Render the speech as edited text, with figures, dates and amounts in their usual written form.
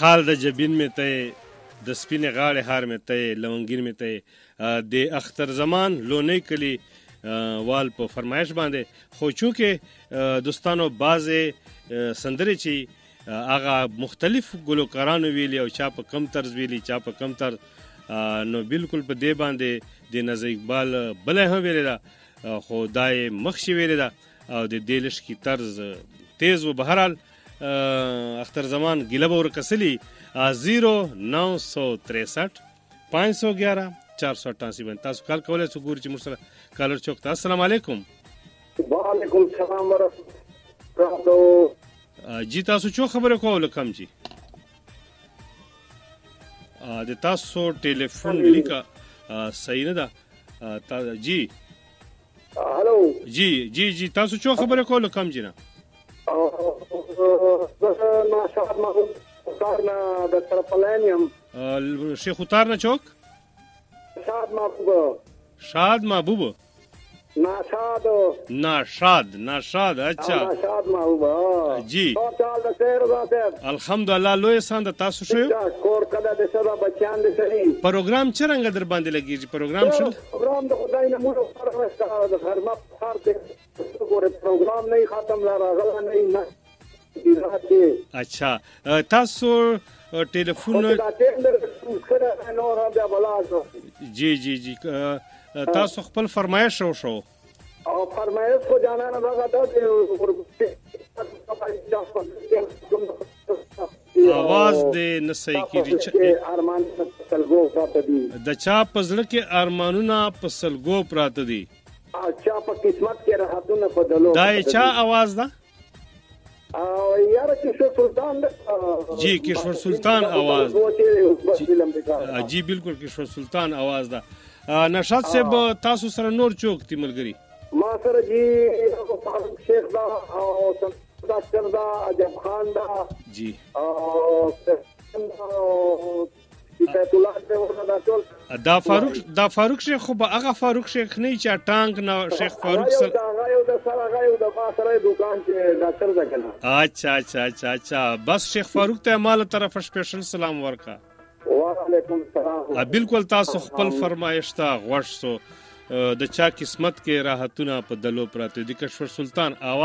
خال د جبین می ته د سپینې غاړې هار می ته لونګین می ته د اختر زمان لونی کلی وال په فرمایش باندې خو چونکې دوستانو بعضې سندرې چې هغه مختلف ګلوکارانو ویلي او چا په کم طرز ویلي چا په کم طرز نو بالکل په دې باندې د نظر اقبال بله هم ویلې ده خو دا یې مخکې ویلې ده او د دې لشکي طرز تیز و. بهرحال اختر زمان ګیله به ورکسلي 0963 511 488 باندې تاسو کال کولی شئ. ګورو چې موږ سره کالر چوک ته. السلام علیکم. وعلیکم السلام ورحمۃ اللہ. جی تاسو چو خبره کوله کم جی د تاسو ټلیفون لیکه صحیح نه ده جی. هلو جی جی جی تاسو چو خبره کوله کم جی نه شاد محبوب نه د طرفلینیم شیخ اتار نه چوک شاد محبوب ناشاد اچھا جی الحمدلله لوی سان د تاسو شو کور کده د سبا بچیان د سری پروګرام چرنګ در باندې لګیږي پروګرام د خدای نه موږ سره د خدمت خار د ګوره پروګرام نه ختم لا راغله نه اچھا تاسو ټلیفون جی جی جی تاسو خپل فرمایش شو او فرمایش کو جانا نه راغله आवाज دې نه صحیح کیږي ارمان پسلګو پراته دي د چا پزړه کې ارمانونه پسلګو پراته دي چا په قسمت کې راحتونه بدلو دا چا आवाज ده او یار کشور سلطان جی کشور سلطان आवाज جی بالکل کشور سلطان आवाज ده نشاط صاحب تاسو سره نور چوک تی ملګری ما سره جی فاروق شیخ دا او ډاکټر دا عجب خان دا جی دا فاروق شیخ خو به هغه فاروق شیخ نه چې ټانک نه شیخ فاروق سره یو د سره یو د سره دکان چې ډاکټر دا کنه اچھا بس شیخ فاروق ته مال طرف سپیشل سلام ورکا. وعلیکم السلام. بالکل تاسو خپل فرمایش ته غوښ سو د چا قسمت کې راحتونه په دلو پراته دي. کشور سلطان